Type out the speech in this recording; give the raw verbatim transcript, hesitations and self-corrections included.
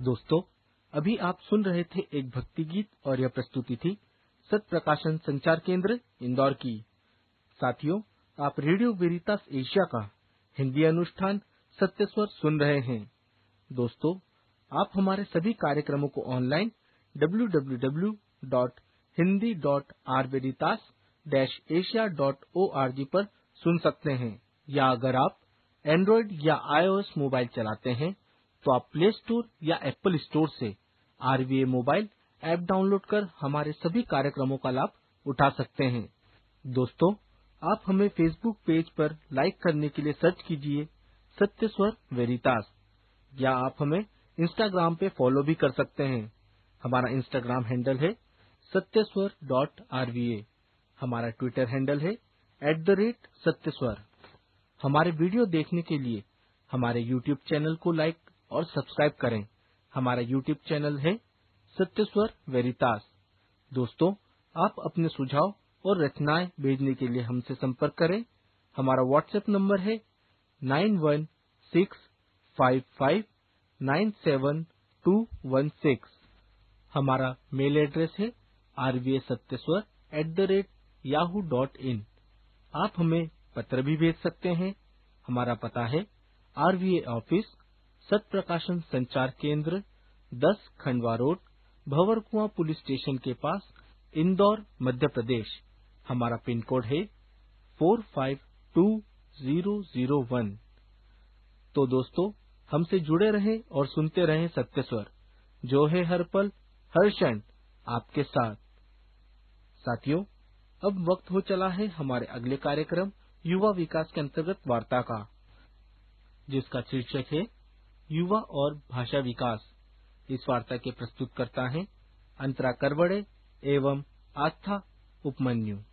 दोस्तों, अभी आप सुन रहे थे एक भक्ति गीत और यह प्रस्तुति थी सत्य प्रकाशन संचार केंद्र इंदौर की। साथियों, आप रेडियो वेरितास एशिया का हिंदी अनुष्ठान सत्य स्वर सुन रहे हैं। दोस्तों, आप हमारे सभी कार्यक्रमों को online W W W dot Hindi dot are वेरितास dash Asia dot O R G पर सुन सकते हैं, या अगर आप एंड्रॉयड या आईओएस मोबाइल चलाते हैं तो आप प्ले स्टोर या एप्पल स्टोर से आरवीए मोबाइल ऐप डाउनलोड कर हमारे सभी कार्यक्रमों का लाभ उठा सकते हैं। दोस्तों, आप हमें फेसबुक पेज पर लाइक करने के लिए सर्च कीजिए सत्य स्वर वेरितास, या आप हमें इंस्टाग्राम पे फॉलो भी कर सकते हैं। हमारा इंस्टाग्राम हैंडल है सत्य स्वर डॉट आरवीए। हमारा ट्विटर हैंडल है एट द रेट सत्य स्वर। हमारे वीडियो देखने के लिए हमारे यूट्यूब चैनल को लाइक और सब्सक्राइब करें। हमारा यूट्यूब चैनल है सत्य स्वर वेरितास। दोस्तों, आप अपने सुझाव और रचनाएं भेजने के लिए हमसे संपर्क करें। हमारा व्हाट्सएप नंबर है nine one six five five nine seven to one six. हमारा मेल एड्रेस है आरवीए सत्यस्वर at the rate Yahoo dot in. आप हमें पत्र भी भेज सकते हैं। हमारा पता है आरवीए ऑफिस सत्य प्रकाशन संचार केंद्र, दस Khandwa road, Bhanwarkuan police station के पास, इंदौर, मध्य प्रदेश। हमारा पिन कोड है four five to zero zero one. तो दोस्तों, हमसे जुड़े रहें और सुनते रहें सत्य स्वर, जो है हर पल हर क्षण आपके साथ। साथियों, अब वक्त हो चला है हमारे अगले कार्यक्रम युवा विकास के अंतर्गत वार्ता का, जिसका शीर्षक है युवा और भाषा विकास। इस वार्ता के प्रस्तुतकर्ता हैं अंतरा करवड़े एवं आस्था उपमन्यु।